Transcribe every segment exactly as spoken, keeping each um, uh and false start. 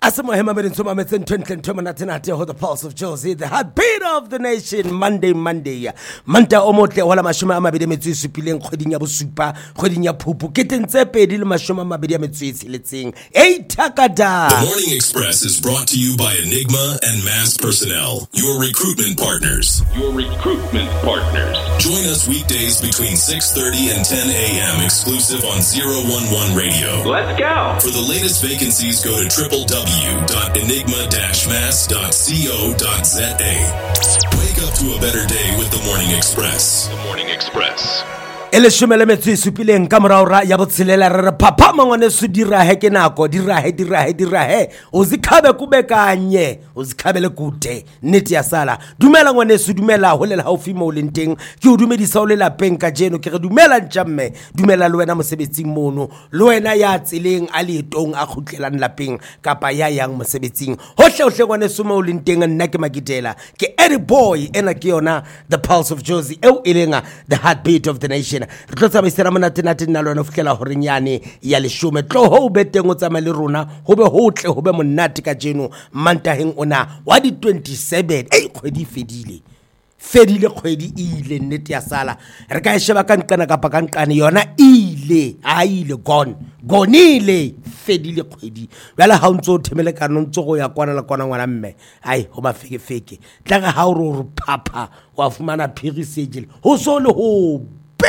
Asamohema Berinsoma Methen Twentlen Tomanate the pulse of Josie, the heartbeat of the nation. Monday, Monday. Manta Omote, Wala Mashuma Mabide Metsu Supilin, Hodinya Busupa, Hodinya Pupu, Kitten Sepe, Dil Mashuma Mabide Metsu, let's sing. Hey, Takada. The Morning Express is brought to you by Enigma and Mass Personnel, your recruitment partners. Your recruitment partners. Join us weekdays between six thirty and ten a.m. exclusive on zero one one Radio. Let's go. For the latest vacancies, go to triple w dot enigma dash mass dot co dot za. Wake up to a better day with the Morning Express. The Morning Express. Ele shumele metsi supileng ka moraora ya botshelela re papa mangone su dira he ke nako dira he dira he dira he o zikhabe kubekanye o zikhabele kude neti ya sala dumela ngone su dumela holela haufi mo lenteng ke o dumedisa o le lapeng ka jeno ke re dumela ntjamme dumela le wena mosebetsing mono le wena ya tseleng a letong a khutlelang lapeng kapa ya yang mosebetsing hohle hohle ngone su mo lenteng nna ke makitela ke Eddie Boy ena ke yona the pulse of Josie e o elenga the heartbeat of the nation. Re tlo tsamaisana monate nate nna lona fukela hore nyane ya leshume tlo ho beteng o tsama le rona ho be hotle ho be monate ka jeno mantaheng ona wa di twenty-seven ei kgwedi fedile fedile kgwedi ile nnete ya sala re ka sheba ka nqana ka pa ka nqane yona ile a ile gone gonile fedile kgwedi bala ha ntso themele ka no ntso go ya kwana la kwana ngwana mme ai ho mafeke feke tla ga ha o ro papa wa fumana phirisejele ho so le ho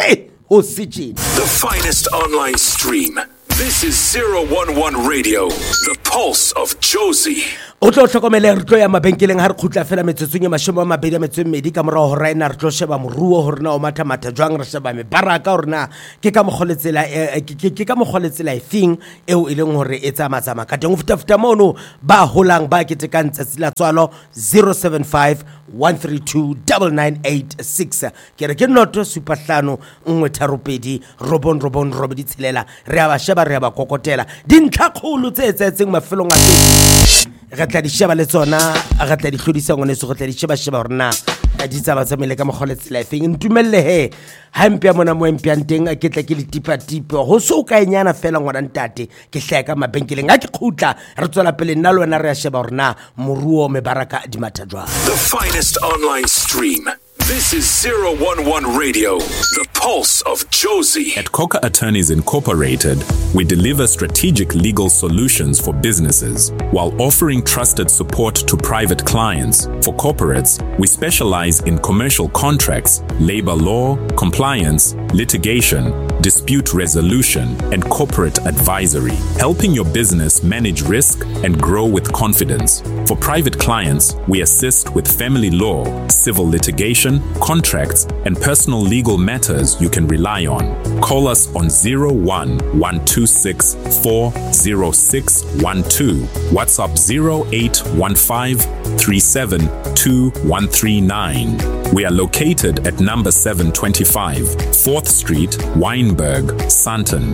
The finest online stream. This is zero one one Radio, the pulse of Josie. O tlo hlokomela re tlo ya mabenkeleng ha re khutla fela metsotsong ya mashome a mabedi a metso e mmedi ka morao ho raina re tlo sheba moruo hore na o matha matha jwang re sheba me baraka hore na ke ka mogoletsela ke ka mogoletsela e fing eo e leng hore e tsa matsama ka teng o futa futa mono ba holang ba ketekang tsatsi la tswalo zero seven five one three two nine nine eight six ke re ke noto supahlano nngwe tharopedi robon robon robedi tshelela re a ba sheba re a ba kokotela dintlha kholo tse tsetseng mafelong a tse re tla di sheba le tsona re tla di hlodisa ngone se go tla di sheba sheba rena di tsaba tsamele ka mogoletse life ntumelle he ha mpya mona mo empyanteng ke tla ke le tipa tipa ho so ka enyana fela ngwana ntate ke hlaya ka mabenkeleng a ke khutla re tswela pele nna le wena re a sheba rena moruo me baraka di matajwa. The finest online stream. This is zero one one Radio, the pulse of Josie. At Coca Attorneys Incorporated, we deliver strategic legal solutions for businesses while offering trusted support to private clients. For corporates, we specialize in commercial contracts, labor law, compliance, litigation, dispute resolution, and corporate advisory, helping your business manage risk and grow with confidence. For private clients, we assist with family law, civil litigation, contracts, and personal legal matters you can rely on. Call us on zero one one two six four zero six one two, WhatsApp zero eight one five three seven two one three nine. We are located at number seven twenty-five, fourth Street, Wynberg, Sandton.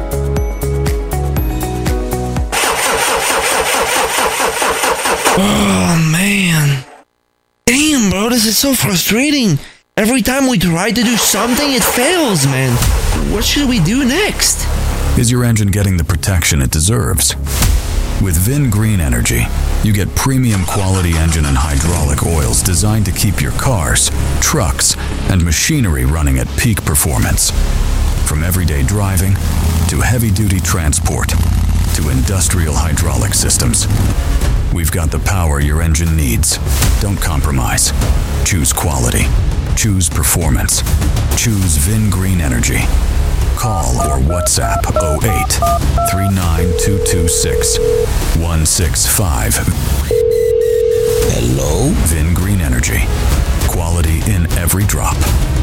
Oh, man. Damn, bro, this is so frustrating. Every time we try to do something, it fails, man. What should we do next? Is your engine getting the protection it deserves? With Vin Green Energy, you get premium quality engine and hydraulic oils designed to keep your cars, trucks, and machinery running at peak performance. From everyday driving to heavy-duty transport to industrial hydraulic systems, we've got the power your engine needs. Don't compromise. Choose quality. Choose performance. Choose Vin Green Energy. Call or WhatsApp oh eight three nine two two six one six five. Hello? Vin Green Energy. Quality in every drop.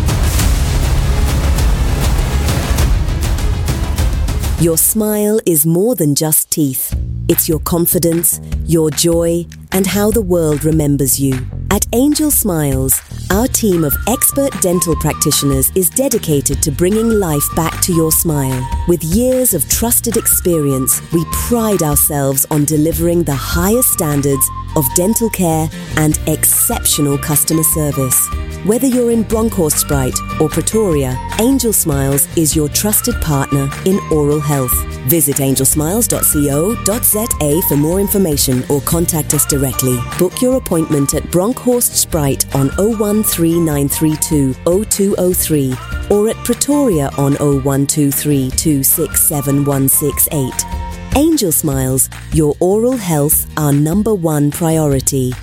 Your smile is more than just teeth. It's your confidence, your joy, and how the world remembers you. At Angel Smiles, our team of expert dental practitioners is dedicated to bringing life back to your smile. With years of trusted experience, we pride ourselves on delivering the highest standards of dental care and exceptional customer service. Whether you're in Bronkhorstspruit or Pretoria, Angel Smiles is your trusted partner in oral health. Visit angel smiles dot co dot za for more information or contact us directly. Book your appointment at Bronkhorstspruit on zero one three nine three two zero two zero three or at Pretoria on zero one two three two six seven one six eight. Angel Smiles, your oral health, our number one priority.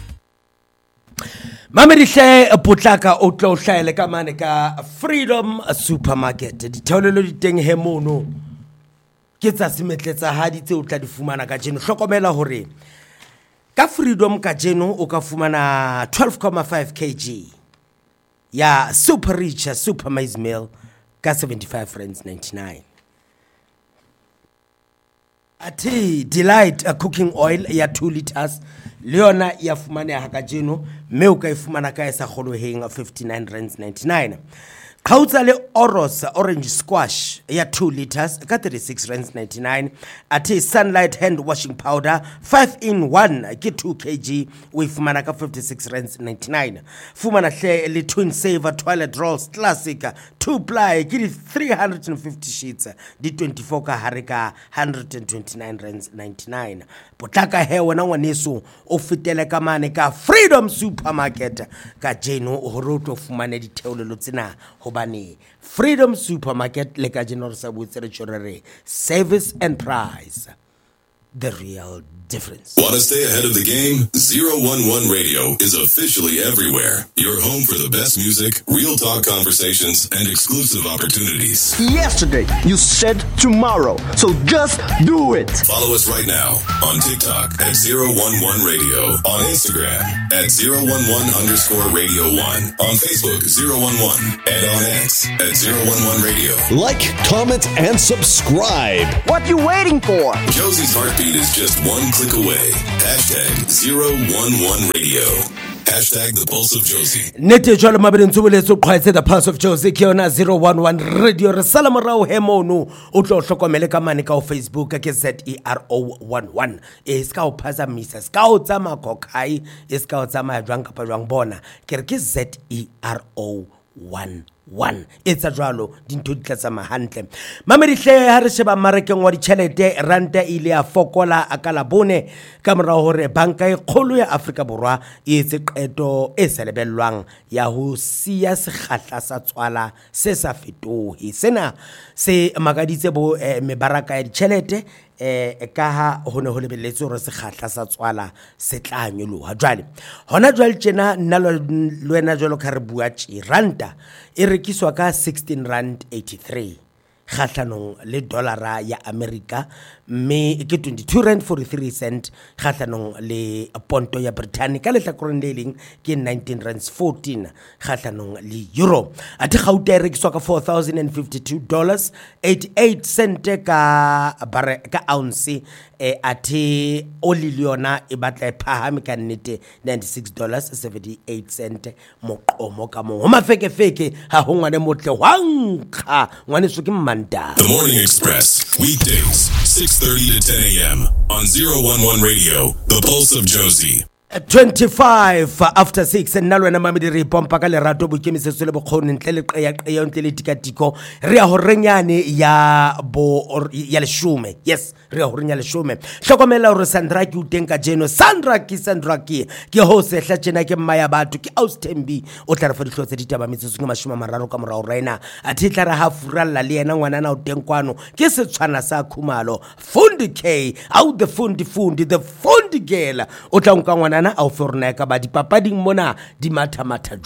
Mamedihle potlaka o tlo hlaele ka mane ka Freedom Supermarket. Ditheolelo di teng he mono. Ke tsa semetletsa hadi tse o tla di fumana ka jeno. Hlokomela hore ka Freedom ka jeno o ka fumana twelve point five kilograms ya Super Rich Super Maize Meal ka seventy-five rands ninety-nine. Ati Delight a cooking oil ya two liters Leona ya fumana ya haka jeno mme o ka ifumana ka esa kgoloheng fifty-nine rands ninety-nine. Khautsa le Oros orange squash ya two liters ka thirty-six rands ninety-nine. Ati Sunlight hand washing powder five in one ke two kilograms o ifumana ka fifty-six rands ninety-nine. Fumana hle le Twin Saver toilet rolls classic two ply ke di three hundred fifty sheets di twenty-four ka hare ka one hundred twenty-nine rands ninety-nine. Potlaka he wena ngwaneso o fetele ka mane ka Freedom Supermarket ka jeno hore o tlo fumana ditheolelo tsena hobane Freedom Supermarket le ka jeno re sa botse re tshorere service and price, the real difference. Want to stay ahead of the game? zero one one Radio is officially everywhere. Your home for the best music, real talk conversations, and exclusive opportunities. Yesterday, you said tomorrow, so just do it. Follow us right now on TikTok at zero one one Radio, on Instagram at zero one one underscore radio one, on Facebook zero one one, and on X at zero one one Radio. Like, comment, and subscribe. What you waiting for? Josie's heartbeat is just one click away. Hashtag zero one one Radio. Hashtag the Pulse of Josie. Nete jwale mabedi ntsubuletso qhwaetse the Pulse of Josie ke yona zero one one Radio. Re sala morao he mono o tlo hlokomele ka mane ka o Facebook ke Z E R O one one. E ska o phazamisa ska o tsama kokai e ska o tsama jwang kapa jwang bona ke re ke Z E R O one one. It's a jwalo dinto di tlatsama hantle. Mamedihle ha re sheba marekeng wa ditjhelete ranta ile ya fokola akala bone ka morao hore banka e kgolo ya Afrika Borwa e etse qeto e selebellwang ya ho siya sekgahla sa tswala se sa fetohe. Sena se magaditse bo eh, mebaraka ya ditjhelete eh ka ha hone ho lebelletse hore sekgahla sa tswala se tla nyoloha. Jwale hona jwale tjena nna le wena jwalo ka re bua tshi ranta e rekiswa ka sixteen rand eighty-three kgahlanong le dollara ya America, mme ke twenty-two rand forty-three cent kgahlanong le ponto ya Britain ka lehlakoreng le leng ke nineteen rand fourteen kgahlanong le euro. Ati Gauteng e rekiswa ka four thousand fifty-two dollars eighty-eight cent ka bare ka ounce. E ati oli liona e batla e phahame ka nnete ninety-six dollars seventy-eight cent moqomo ka mo. Ho mafeke feke ha ho ngwane motle hwankga ngwane so ke manda. The Morning Express, weekdays six thirty to ten a.m. on zero one one Radio, the Pulse of Josie. twenty-five after six nna lwena mamedi re pompa ka lerato bokemisetso le bokgoni ntle le qeya qeya ntle le tikatiko re a ho renyane ya bo ya leshume. Yes, re a ho renya leshume. Hlokomela hore Sandra ke uteng ka jeno. Sandra ki Sandra ki ke ho se hla tjena ke mmaya batho ke Austembi o tla re fa dihlotse ditaba metsotso ke mashome mararo ka morao rena athi tla re ha furalla le yena ngwana na uteng kwano ke setshwana sa Khumalo Fundi K out the Fundi Fundi the Fundi girl o tla nka ngwana na au forna ka ba dipapading mona di matha matha.